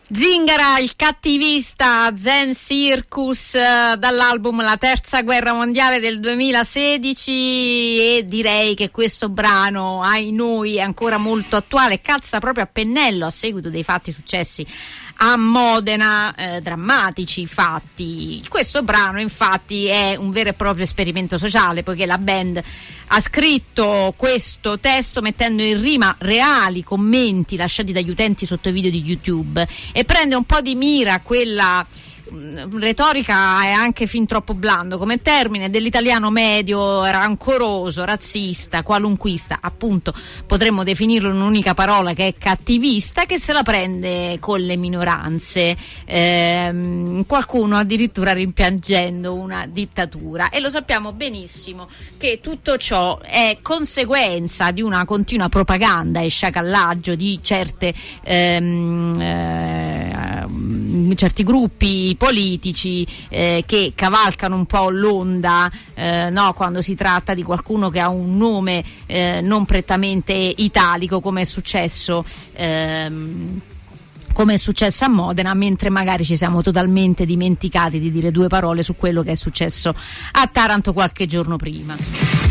Zingara, il cattivista, Zen Circus, dall'album La Terza Guerra Mondiale del 2016, e direi che questo brano, ai noi, è ancora molto attuale, calza proprio a pennello a seguito dei fatti successi a Modena, drammatici fatti. Questo brano infatti è un vero e proprio esperimento sociale, poiché la band ha scritto questo testo mettendo in rima reali commenti lasciati dagli utenti sotto i video di YouTube e prende un po' di mira quella retorica è anche fin troppo blando come termine dell'italiano medio, rancoroso, razzista, qualunquista, appunto potremmo definirlo in un'unica parola, che è cattivista, che se la prende con le minoranze, qualcuno addirittura rimpiangendo una dittatura, e lo sappiamo benissimo che tutto ciò è conseguenza di una continua propaganda e sciacallaggio di certi gruppi politici che cavalcano un po' l'onda, quando si tratta di qualcuno che ha un nome non prettamente italico, come è successo a Modena, mentre magari ci siamo totalmente dimenticati di dire due parole su quello che è successo a Taranto qualche giorno prima.